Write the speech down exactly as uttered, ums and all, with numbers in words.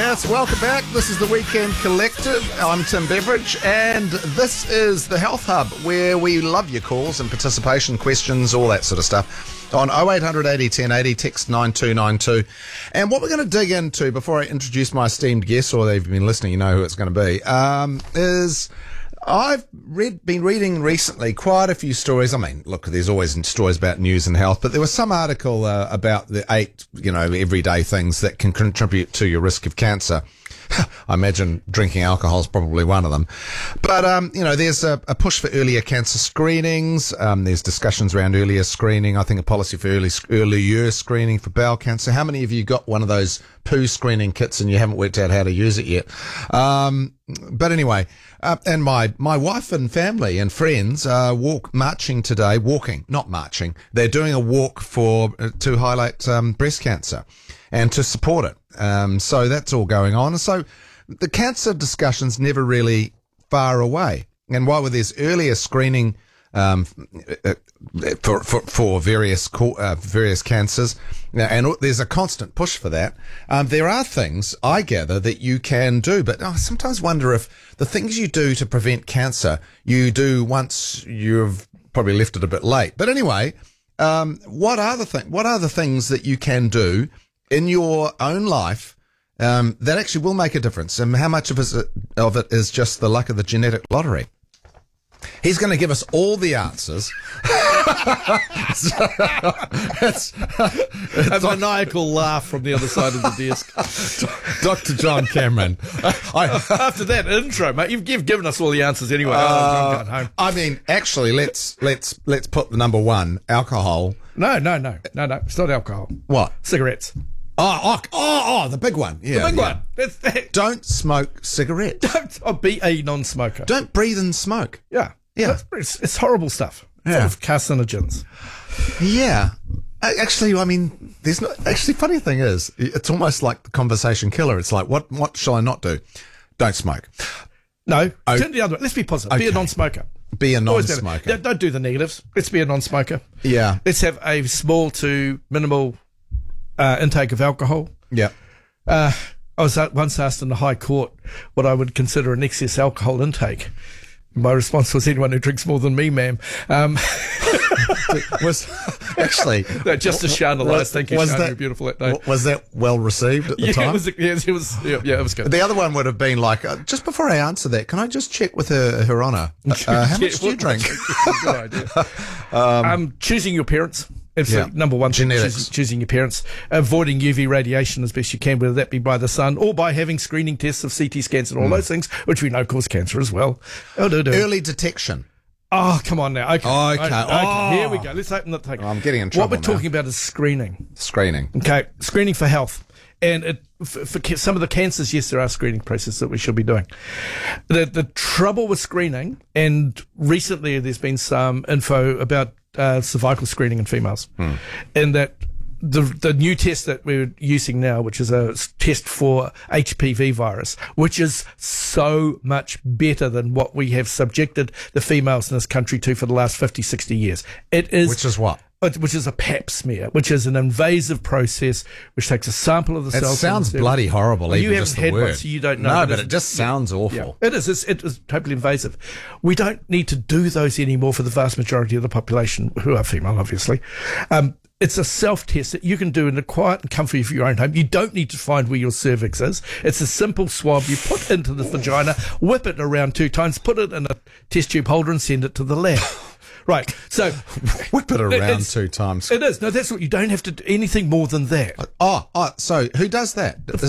Yes, welcome back. This is the Weekend Collective. I'm Tim Beveridge, and this is the Health Hub, where we love your calls and participation questions, all that sort of stuff. On oh eight hundred eighty ten eighty, text nine two nine two. And what we're going to dig into before I introduce my esteemed guest, or they've been listening, you know who it's going to be, um, is I've read, been reading recently quite a few stories. I mean, look, there's always stories about news and health, but there was some article uh, about the eight, you know, everyday things that can contribute to your risk of cancer. I imagine drinking alcohol is probably one of them. But, um, you know, there's a, a push for earlier cancer screenings. Um, there's discussions around earlier screening. I think a policy for early, earlier screening for bowel cancer. How many of you got one of those poo screening kits and you haven't worked out how to use it yet? Um, but anyway, uh, and my, my wife and family and friends are walk, marching today, walking, not marching. They're doing a walk for, uh, to highlight, um, breast cancer and to support it. Um, so that's all going on. So the cancer discussion's never really far away. And while there's earlier screening um, for, for for various uh, various cancers, and there's a constant push for that, um, there are things, I gather, that you can do. But I sometimes wonder if the things you do to prevent cancer, you do once you've probably left it a bit late. But anyway, um, what are the th- what are the things that you can do in your own life um, that actually will make a difference, and how much of it, of it is just the luck of the genetic lottery? He's going to give us all the answers. so, it's, it's a maniacal laugh from the other side of the desk. Doctor John Cameron. I, After that intro, mate, you've, you've given us all the answers anyway. Uh, I'm going home. I mean, actually, let's let's let's put the number one, alcohol. No, no, no, no, no. It's not alcohol. What? Cigarettes. Oh, oh, oh, oh, the big one. Yeah, the big yeah. one. That's that. Don't smoke cigarettes. Don't oh, be a non-smoker. Don't breathe in smoke. Yeah. Yeah. It's, it's horrible stuff. Yeah. Full of carcinogens. Yeah. Actually, I mean, there's not, actually, funny thing is, it's almost like the conversation killer. It's like, what, what shall I not do? Don't smoke. No. Oh. Turn the other way. Let's be positive. Okay. Be a non-smoker. Be a Always non-smoker. Don't, don't do the negatives. Let's be a non-smoker. Yeah. Let's have a small to minimal uh, intake of alcohol. Yeah. Uh, I was once asked in the High Court what I would consider an excess alcohol intake. My response was, anyone who drinks more than me, ma'am. Um, was actually no, just to Shana, thank you, was Shana, that, you're beautiful that day. Was that well received at the yeah, time? It was, yeah, it was, yeah, yeah, it was good. The other one would have been like, uh, just before I answer that, can I just check with her, her honour? Uh, how much do you drink? Good idea. um, um, choosing your parents. Absolutely. Yeah. Number one, Genetics. choosing, choosing your parents. Avoiding U V radiation as best you can, whether that be by the sun or by having screening tests of C T scans and all mm. those things, which we know cause cancer as well. Oh, do, do. Early detection. Oh, come on now. Okay. Okay. okay. Oh. Here we go. Let's open the thing. Oh, I'm getting in trouble What we're now. talking about is screening. Screening. Okay. Screening for health. And it, for, for some of the cancers, yes, there are screening processes that we should be doing. The, the trouble with screening, and recently there's been some info about uh, cervical screening in females, hmm. and that the the new test that we're using now, which is a test for H P V virus, which is so much better than what we have subjected the females in this country to for the last fifty, sixty years. It is. Which is what? Which is a pap smear, which is an invasive process which takes a sample of the it cells. It sounds bloody horrible, well, even you just haven't the had word. One, so you don't know. No, but but it just sounds awful. Yeah, it is. It's, it is totally invasive. We don't need to do those anymore for the vast majority of the population, who are female, obviously. Um, It's a self-test that you can do in the quiet and comfy of your own home. You don't need to find where your cervix is. It's a simple swab you put into the vagina, whip it around two times, put it in a test tube holder and send it to the lab. Right, so whip it around two times. It is. No, that's what you don't have to do anything more than that. Oh, oh, so who does that?